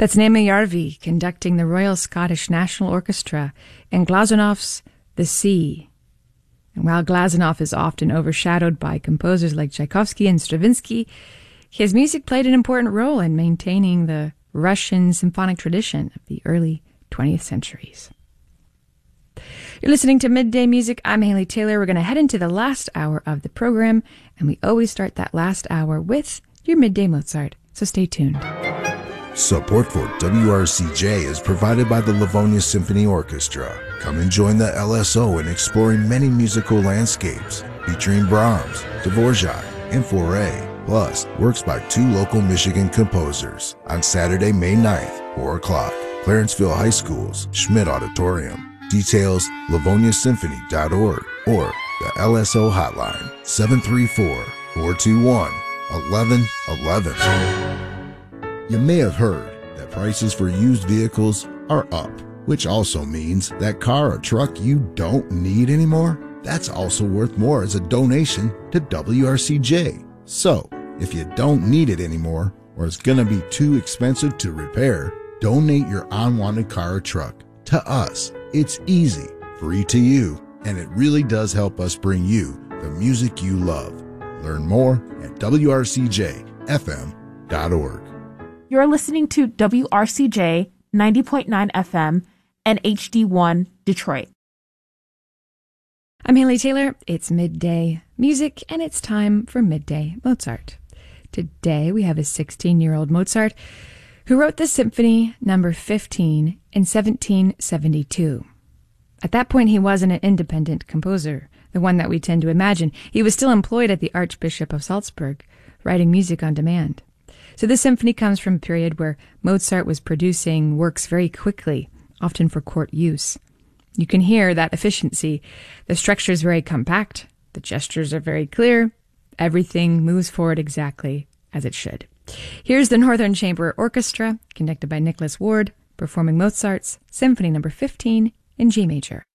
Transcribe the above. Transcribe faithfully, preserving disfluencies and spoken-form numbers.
That's Némi Järvi conducting the Royal Scottish National Orchestra in Glazonov's The Sea. And while Glazunov is often overshadowed by composers like Tchaikovsky and Stravinsky, his music played an important role in maintaining the Russian symphonic tradition of the early twentieth centuries. You're listening to Midday Music. I'm Haley Taylor. We're going to head into the last hour of the program, and we always start that last hour with your Midday Mozart, so stay tuned. Support for W R C J is provided by the Livonia Symphony Orchestra. Come and join the L S O in exploring many musical landscapes, featuring Brahms, Dvorak, and Fauré, plus works by two local Michigan composers on Saturday, May ninth, four o'clock, Clarenceville High School's Schmidt Auditorium. Details, livonia symphony dot org or the L S O hotline, seven three four, four two one, one one one one. You may have heard that prices for used vehicles are up, which also means that car or truck you don't need anymore, that's also worth more as a donation to W R C J. So, if you don't need it anymore, or it's going to be too expensive to repair, donate your unwanted car or truck to us. It's easy, free to you, and it really does help us bring you the music you love. Learn more at W R C J F M dot org. You're listening to W R C J ninety point nine F M and H D one Detroit. I'm Haley Taylor. It's Midday Music, and it's time for Midday Mozart. Today we have a sixteen-year-old Mozart who wrote the Symphony Number fifteen in seventeen seventy-two. At that point, he wasn't an independent composer, the one that we tend to imagine. He was still employed at the Archbishop of Salzburg, writing music on demand. So this symphony comes from a period where Mozart was producing works very quickly, often for court use. You can hear that efficiency. The structure is very compact. The gestures are very clear. Everything moves forward exactly as it should. Here's the Northern Chamber Orchestra, conducted by Nicholas Ward, performing Mozart's Symphony Number fifteen in G major.